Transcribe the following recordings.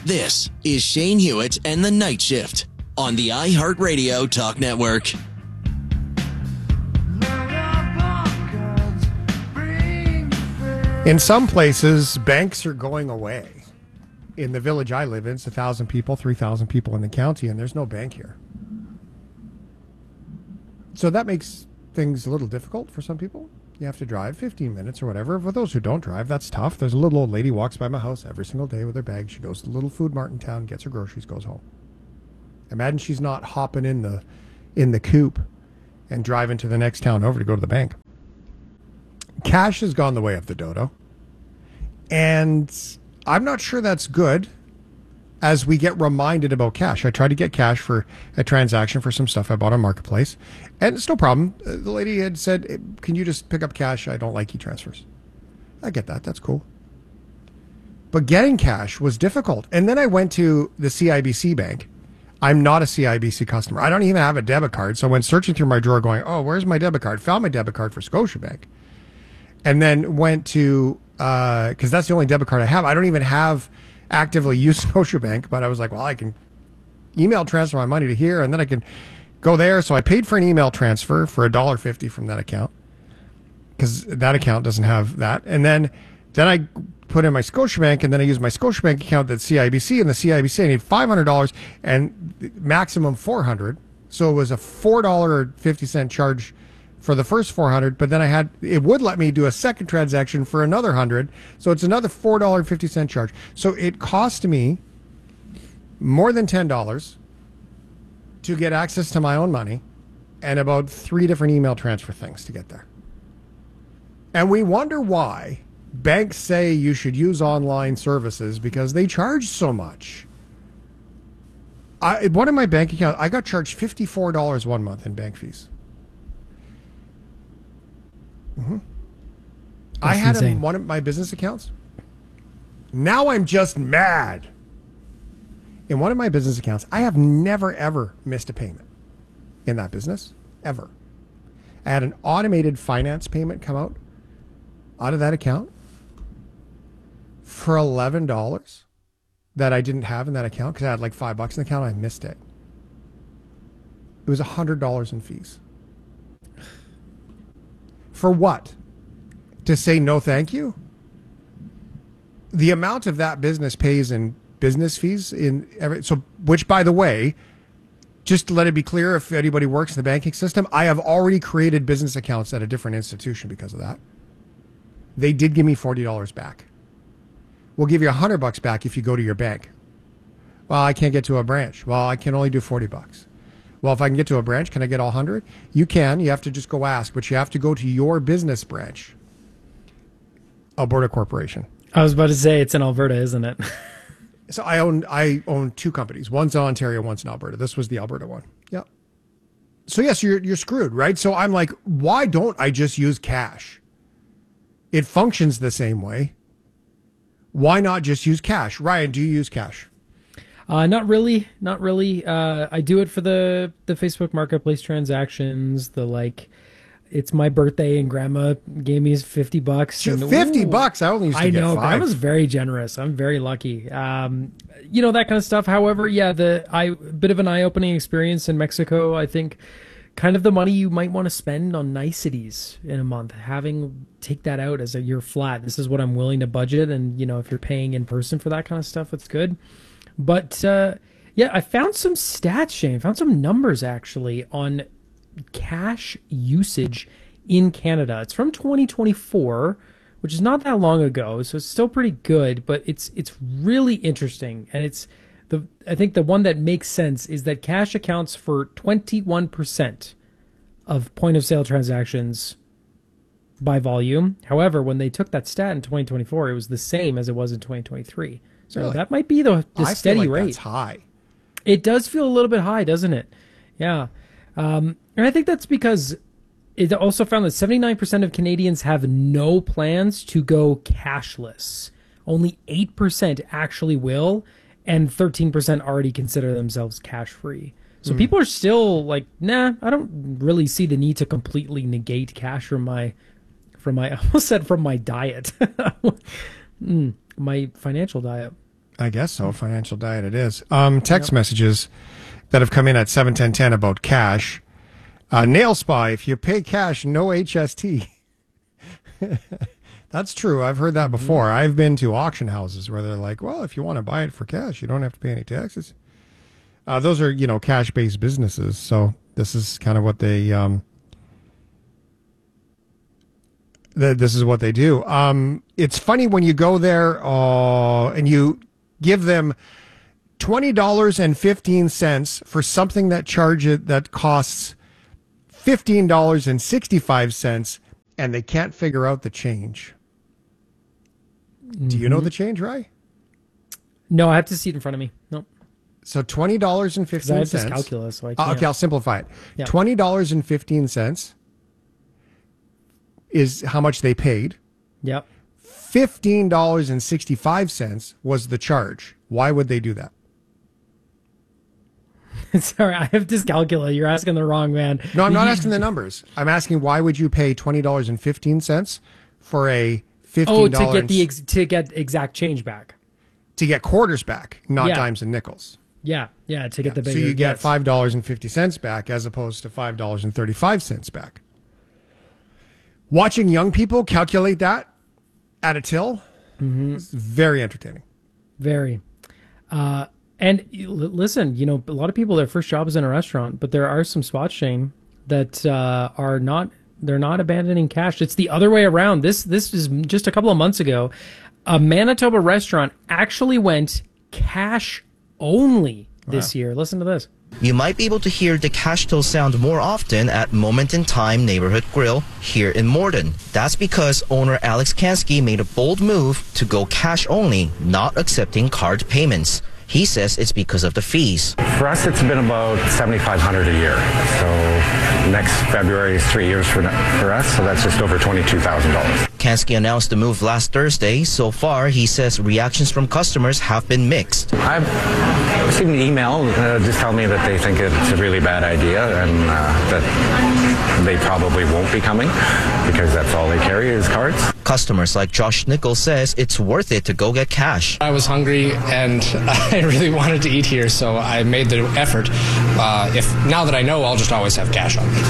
This is Shane Hewitt and the Night Shift on the iHeartRadio Talk Network. In some places, banks are going away. In the village I live in, it's 1,000 people, 3,000 people in the county, and there's no bank here. So that makes things a little difficult for some people. You have to drive 15 minutes or whatever. For those who don't drive, that's tough. There's a little old lady walks by my house every single day with her bag. She goes to the little food mart in town, gets her groceries, goes home. Imagine she's not hopping in the coupe and driving to the next town over to go to the bank. Cash has gone the way of the dodo. And I'm not sure that's good as we get reminded about cash. I tried to get cash for a transaction for some stuff I bought on Marketplace, and it's no problem. The lady had said, can you just pick up cash? I don't like e-transfers. I get that. That's cool. But getting cash was difficult. And then I went to the CIBC bank. I'm not a CIBC customer. I don't even have a debit card. So I went searching through my drawer going, oh, where's my debit card? Found my debit card for Scotiabank. And then went to, because that's the only debit card I have. I don't even have actively use Scotiabank, but I was like, well, I can email transfer my money to here, and then I can go there. So I paid for an email transfer for $1.50 from that account, because that account doesn't have that. And then I put in my Scotiabank, and then I used my Scotiabank account at CIBC, and the CIBC, I need $500 and maximum $400. So it was a $4.50 charge for the first $400, but then it would let me do a second transaction for another $100. So it's another $4.50 charge. So it cost me more than $10 to get access to my own money and about 3 different email transfer things to get there. And we wonder why banks say you should use online services because they charge so much. One of my bank accounts, I got charged $54 one month in bank fees. Mm-hmm. I had one of my business accounts. Now I'm just mad. In one of my business accounts, I have never, ever missed a payment in that business, ever. I had an automated finance payment come out of that account for $11 that I didn't have in that account because I had like $5 in the account and I missed it. It was $100 in fees. For what? To say no thank you? The amount of that business pays in business fees which, by the way, just to let it be clear, if anybody works in the banking system, I have already created business accounts at a different institution because of that. They did give me $40 back. We'll give you $100 back if you go to your bank. Well, I can't get to a branch. Well, I can only do $40. Well, if I can get to a branch, can I get all 100? You can. You have to just go ask, but you have to go to your business branch. Alberta Corporation. I was about to say it's in Alberta, isn't it? So I own 2 companies. One's in Ontario, one's in Alberta. This was the Alberta one. Yeah. So yes, you're screwed, right? So I'm like, why don't I just use cash? It functions the same way. Why not just use cash? Ryan, do you use cash? Not really. I do it for the Facebook Marketplace transactions, it's my birthday and grandma gave me $50. $50? I only used to get 5. Grandma's very generous. I'm very lucky. That kind of stuff. However, yeah, bit of an eye-opening experience in Mexico. I think kind of the money you might want to spend on niceties in a month, take that out as your flat. This is what I'm willing to budget. And, if you're paying in person for that kind of stuff, it's good. But, I found some stats, Shane. I found some numbers, actually, on cash usage in Canada. It's from 2024, which is not that long ago, so it's still pretty good, but it's really interesting. And I think the one that makes sense is that cash accounts for 21% of point-of-sale transactions by volume. However, when they took that stat in 2024, it was the same as it was in 2023. So really? That might be the steady rate. That's high. It does feel a little bit high, doesn't it? Yeah. And I think that's because it also found that 79% of Canadians have no plans to go cashless. Only 8% actually will, and 13% already consider themselves cash-free. So people are still like, nah, I don't really see the need to completely negate cash from my I almost said from my diet. My financial diet. I guess so. Financial diet it is. Text messages that have come in at 71010 about cash. Nail spa, if you pay cash, no HST. That's true. I've heard that before. I've been to auction houses where they're like, well, if you want to buy it for cash, you don't have to pay any taxes. Those are, cash-based businesses. So this is kind of what they this is what they do. It's funny when you go there and you give them $20.15 for something that costs $15.65, and they can't figure out the change. Do you know the change, Rye? No, I have to see it in front of me. No. So $20.15. I have this calculus, so I can't. Okay, I'll simplify it. Yeah. $20.15 is how much they paid. Yep. $15.65 was the charge. Why would they do that? Sorry, I have dyscalculia. You're asking the wrong man. No, I'm not asking the numbers. I'm asking why would you pay $20.15 for a $15? Oh, to get exact change back. To get quarters back, not dimes and nickels. Yeah, to get the bigger. So you get $5.50 back as opposed to $5.35 back. Watching young people calculate that at a till is very entertaining. Very. And listen, a lot of people, their first job is in a restaurant, but there are some spots, Shane, that they're not abandoning cash. It's the other way around. This is just a couple of months ago. A Manitoba restaurant actually went cash only this year. Listen to this. You might be able to hear the cash till sound more often at Moment in Time Neighborhood Grill here in Morden. That's because owner Alex Kansky made a bold move to go cash only, not accepting card payments. He says it's because of the fees. For us, it's been about $7,500 a year. So next February is 3 years for us, so that's just over $22,000. Kansky announced the move last Thursday. So far, he says reactions from customers have been mixed. I've received an email just telling me that they think it's a really bad idea and that they probably won't be coming because that's all they carry is cards. Customers like Josh Nichols says it's worth it to go get cash. I was hungry and I really wanted to eat here, so I made the effort. Now that I know, I'll just always have cash on me.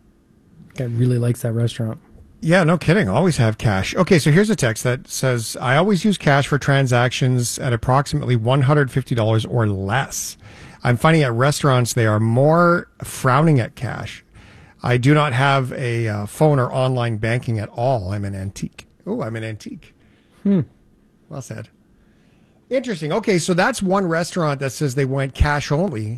Guy really likes that restaurant. Yeah, no kidding. Always have cash. Okay, so here's a text that says, I always use cash for transactions at approximately $150 or less. I'm finding at restaurants they are more frowning at cash. I do not have a phone or online banking at all. I'm an antique. Oh, I'm an antique. Well said. Interesting. Okay, so that's one restaurant that says they went cash only.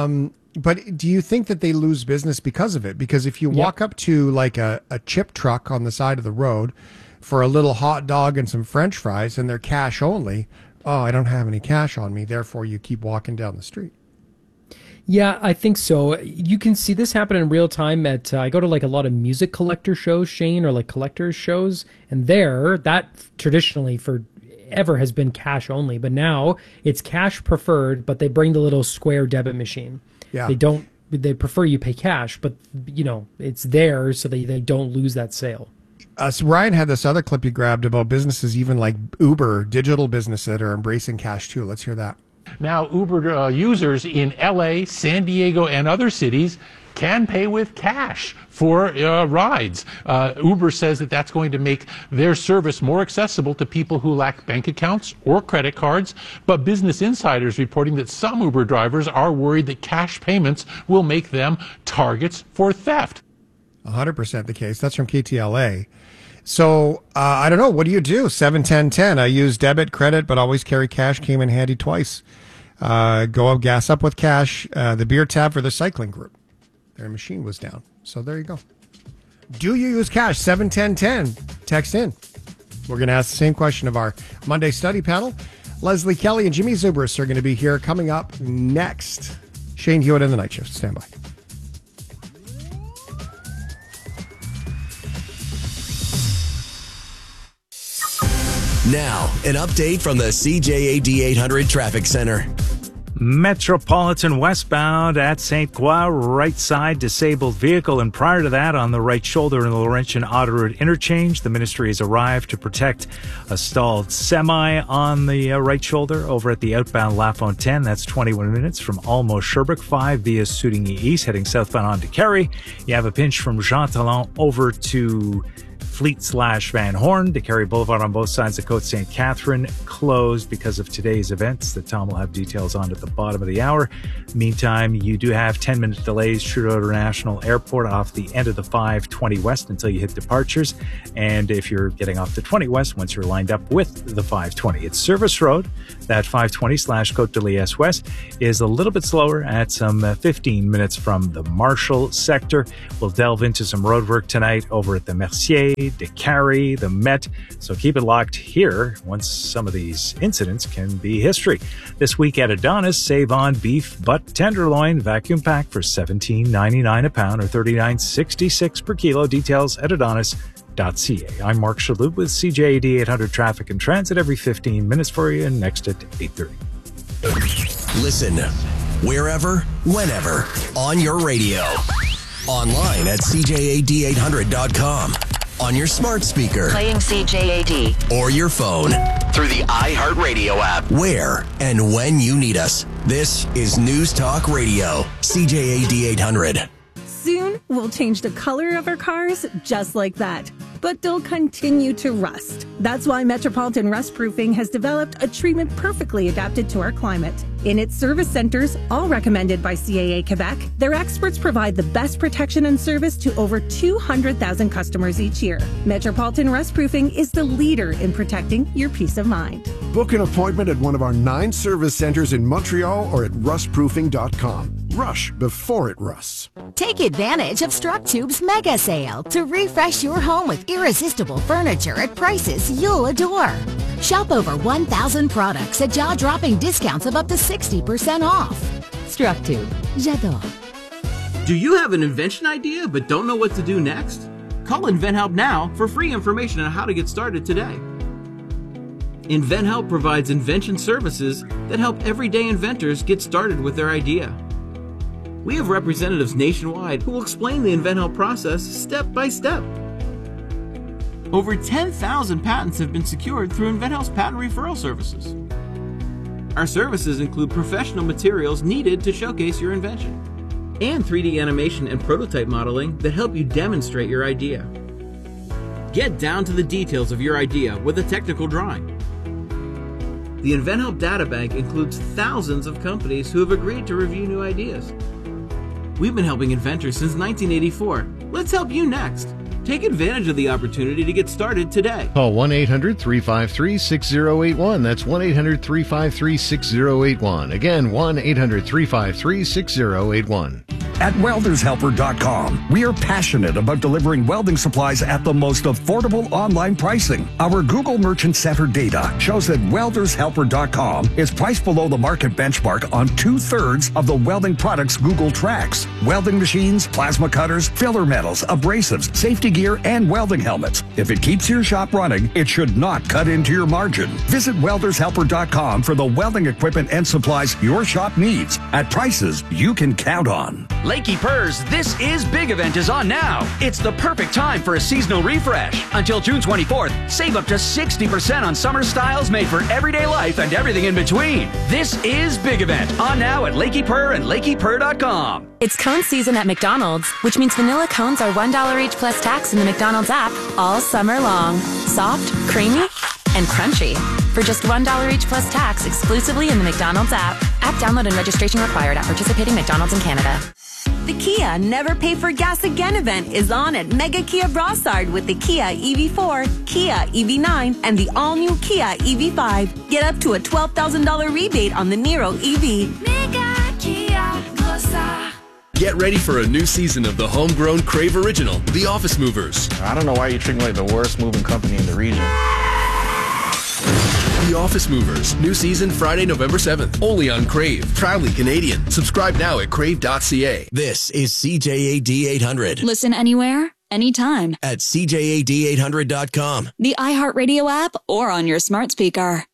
But do you think that they lose business because of it? Because if you walk up to like a chip truck on the side of the road for a little hot dog and some French fries and they're cash only, I don't have any cash on me. Therefore, you keep walking down the street. Yeah, I think so. You can see this happen in real time at, I go to like a lot of music collector shows, Shane, or like collectors shows. And there, that traditionally forever has been cash only. But now it's cash preferred, but they bring the little square debit machine. Yeah. They prefer you pay cash, but it's there so they don't lose that sale. So Ryan had this other clip you grabbed about businesses, even like Uber, digital businesses that are embracing cash too. Let's hear that. Now, Uber users in LA, San Diego, and other cities can pay with cash for rides. Uber says that that's going to make their service more accessible to people who lack bank accounts or credit cards. But Business Insider is reporting that some Uber drivers are worried that cash payments will make them targets for theft. 100% the case. That's from KTLA. So, I don't know. What do you do? 7-10-10. I use debit, credit, but always carry cash. Came in handy twice. Gas up with cash. The beer tab for the cycling group. Their machine was down. So there you go. Do you use cash? 7-10-10. Text in. We're going to ask the same question of our Monday study panel. Leslie Kelly and Jimmy Zubris are going to be here coming up next. Shane Hewitt and the Night Shift. Stand by. Now, an update from the CJAD 800 Traffic Center. Metropolitan westbound at St. Croix, right side disabled vehicle, and prior to that on the right shoulder in the Laurentian Autoroute interchange, the ministry has arrived to protect a stalled semi on the right shoulder over at the outbound La Fontaine. That's 21 minutes from almost Sherbrooke, 5 via Soudigny East heading southbound on to Carey. You have a pinch from Jean Talon over to Fleet/Van Horn. To Carey Boulevard on both sides of Côte St. Catherine closed because of today's events that Tom will have details on at the bottom of the hour. Meantime, you do have 10-minute delays Trudeau International Airport off the end of the 520 West until you hit departures. And if you're getting off the 20 West, once you're lined up with the 520, it's Service Road. That 520/Côte de Liesse West is a little bit slower at some 15 minutes from the Marshall sector. We'll delve into some road work tonight over at the Mercier, de Carey, the Met. So keep it locked here once some of these incidents can be history. This week at Adonis, save on beef butt tenderloin vacuum pack for $17.99 a pound or $39.66 per kilo. Details at adonis.ca. I'm Mark Shalhoub with CJAD 800 Traffic and Transit every 15 minutes for you, and next at 8:30. Listen wherever, whenever, on your radio. Online at CJAD800.com. On your smart speaker. Playing CJAD. Or your phone. Through the iHeartRadio app. Where and when you need us. This is News Talk Radio. CJAD 800. Soon, we'll change the color of our cars just like that. But they'll continue to rust. That's why Metropolitan Rust Proofing has developed a treatment perfectly adapted to our climate. In its service centers, all recommended by CAA Quebec, their experts provide the best protection and service to over 200,000 customers each year. Metropolitan Rust Proofing is the leader in protecting your peace of mind. Book an appointment at one of our 9 service centers in Montreal or at rustproofing.com. Rush before it rusts. Take advantage of StrucTube's mega sale to refresh your home with irresistible furniture at prices you'll adore. Shop over 1,000 products at jaw-dropping discounts of up to 60% off. StrucTube. J'adore. Do you have an invention idea but don't know what to do next? Call InventHelp now for free information on how to get started today. InventHelp provides invention services that help everyday inventors get started with their idea. We have representatives nationwide who will explain the InventHelp process step by step. Over 10,000 patents have been secured through InventHelp's patent referral services. Our services include professional materials needed to showcase your invention and 3D animation and prototype modeling that help you demonstrate your idea. Get down to the details of your idea with a technical drawing. The InventHelp Databank includes thousands of companies who have agreed to review new ideas. We've been helping inventors since 1984. Let's help you next. Take advantage of the opportunity to get started today. Call 1-800-353-6081. That's 1-800-353-6081. Again, 1-800-353-6081. At weldershelper.com, we are passionate about delivering welding supplies at the most affordable online pricing. Our Google Merchant Center data shows that weldershelper.com is priced below the market benchmark on 2/3 of the welding products Google tracks. Welding machines, plasma cutters, filler metals, abrasives, safety gear, and welding helmets. If it keeps your shop running, it should not cut into your margin. Visit weldershelper.com for the welding equipment and supplies your shop needs at prices you can count on. Lakey Purrs, This Is Big event is on now. It's the perfect time for a seasonal refresh. Until June 24th, save up to 60% on summer styles made for everyday life and everything in between. This is Big event on now at Lakey Purr and LakeyPurr.com. It's cone season at McDonald's, which means vanilla cones are $1 each plus tax in the McDonald's app all summer long. Soft, creamy, and crunchy. For just $1 each plus tax exclusively in the McDonald's app. App download and registration required at participating McDonald's in Canada. The Kia Never Pay for Gas Again event is on at Mega Kia Brossard with the Kia EV4, Kia EV9, and the all-new Kia EV5. Get up to a $12,000 rebate on the Niro EV. Mega Kia Brossard. Get ready for a new season of the homegrown Crave original, The Office Movers. I don't know why you treat me like the worst moving company in the region. The Office Movers. New season Friday, November 7th. Only on Crave. Proudly Canadian. Subscribe now at crave.ca. This is CJAD 800. Listen anywhere, anytime. At CJAD800.com. The iHeartRadio app or on your smart speaker.